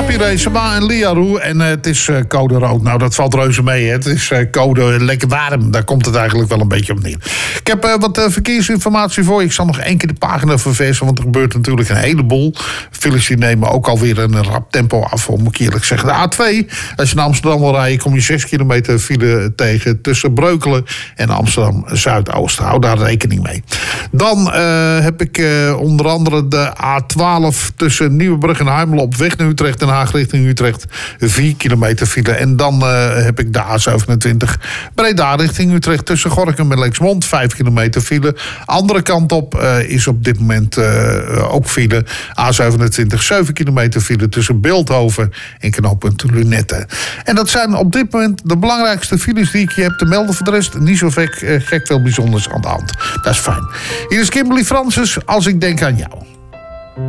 Jaapie Reesema en Liaroe. En het is code rood. Nou, dat valt reuze mee. Hè. Het is code lekker warm. Daar komt het eigenlijk wel een beetje op neer. Ik heb wat verkeersinformatie voor je. Ik zal nog één keer de pagina verversen. Want er gebeurt natuurlijk een heleboel. Files die nemen ook alweer een rap tempo af. Moet ik eerlijk zeggen. De A2. Als je naar Amsterdam wil rijden, kom je 6 kilometer file tegen. Tussen Breukelen en Amsterdam Zuidoost. Hou daar rekening mee. Dan heb ik onder andere de A12 tussen Nieuwebrug en Huimelen op weg naar Utrecht. Den Haag richting Utrecht. 4 kilometer file. En dan heb ik de A27 Breda richting Utrecht tussen Gorinchem en Lexmond. 5 kilometer file. Andere kant op is op dit moment ook file. A27 7 kilometer file tussen Beeldhoven en knooppunt Lunette. En dat zijn op dit moment de belangrijkste files die ik je heb te melden. Voor de rest niet zo gek veel bijzonders aan de hand. Dat is fijn. Hier is Kimberly Francis, Als ik denk aan jou.